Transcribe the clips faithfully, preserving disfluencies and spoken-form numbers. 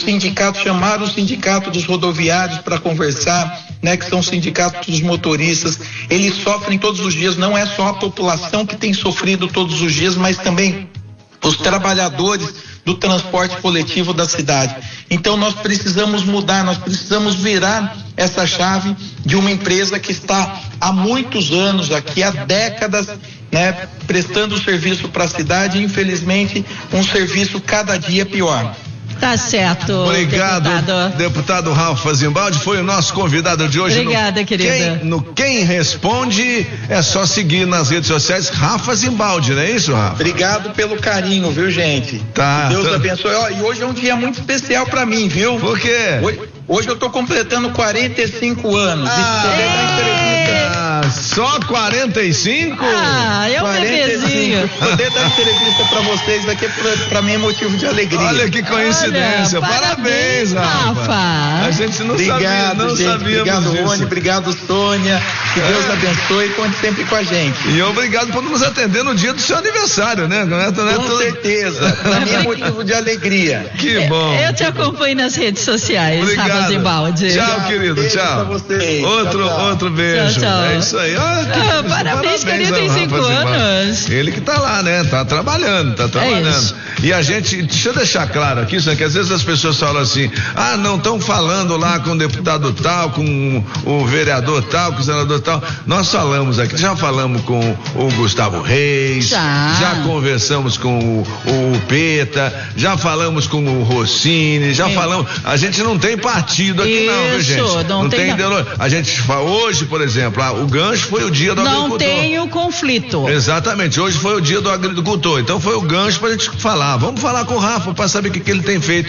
sindicato, chamaram o sindicato dos rodoviários para conversar, né, que são os sindicatos dos motoristas. Eles sofrem todos os dias, não é só a população que tem sofrido todos os dias, mas também os trabalhadores do transporte coletivo da cidade. Então nós precisamos mudar, nós precisamos virar essa chave de uma empresa que está há muitos anos aqui, há décadas, né, prestando serviço para a cidade, e infelizmente um serviço cada dia pior. Tá certo. Obrigado, deputado, deputado Rafa Zimbaldi, foi o nosso convidado de hoje. Obrigada, no querida. Quem, no Quem Responde, é só seguir nas redes sociais, Rafa Zimbaldi, não é isso, Rafa? Obrigado pelo carinho, viu, gente? Tá. Deus tá. abençoe. Ó, e hoje é um dia muito especial pra mim, viu? Por quê? Hoje, hoje eu tô completando quarenta e cinco anos. Ah, e poder dar entrevista. Só quarenta e cinco? Ah, é um bebezinho. Poder dar entrevista pra vocês aqui, pra, pra mim é motivo de alegria. Olha que coincidência. Olha, parabéns, parabéns, Rafa. Rafa. A gente não obrigado, sabia, não gente, sabíamos obrigado, disso. Rony, obrigado, Sônia. Que É. Deus abençoe e conte sempre com a gente. E obrigado por nos atender no dia do seu aniversário, né? Não é, não é Com tudo... certeza. Pra mim é motivo de alegria. Que bom. Eu te acompanho nas redes sociais, Obrigado. Rafa Zimbaldi. Tchau, querido, Beijo pra tchau. vocês. Outro, Tchau, tchau. outro beijo. Tchau, tchau. É isso aí. Ah, que- Ah, parabéns, quarenta e cinco ao Rafa Zimbaldi. anos. Ele que tá lá, né? Tá trabalhando, tá trabalhando. isso. E a gente, deixa eu deixar claro aqui, isso, né, que às vezes as pessoas falam assim, ah, não estão falando lá com o deputado tal, com o vereador tal, com o senador tal. Nós falamos aqui, já falamos com o Gustavo Reis, Já. já conversamos com o, o Peta, já falamos com o Rossini, já Sim. falamos, a gente não tem partido aqui não, viu, Isso, gente? não tem não. ideologia. A gente fala, hoje, por exemplo, ah, o gancho foi o dia do Não agricultor. tem o conflito. Exatamente, hoje foi o dia do agricultor, então foi o gancho pra gente falar. Vamos falar com o Rafa para saber o que, que ele tem feito.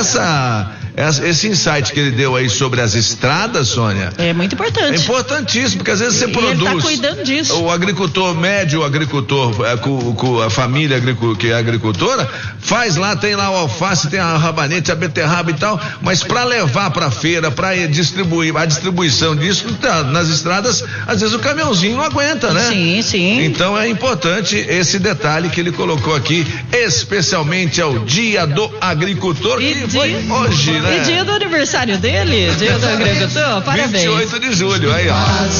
Essa, essa, esse insight que ele deu aí sobre as estradas, Sônia, É muito importante. é importantíssimo, porque às vezes você E produz. ele tá cuidando disso. O agricultor médio, o agricultor é, com, com a família agricu, que é agricultora, faz lá, tem lá o alface, tem a rabanete, a beterraba e tal, mas para levar para feira, para distribuir, a distribuição disso tá, nas estradas, às vezes o caminhãozinho não aguenta, né? Sim, sim. Então é importante esse detalhe que ele colocou aqui, especialmente ao Dia do Agricultor, E que dia- foi hoje, né? E dia do aniversário dele, dia do agricultor, parabéns. vinte e oito de julho, aí ó.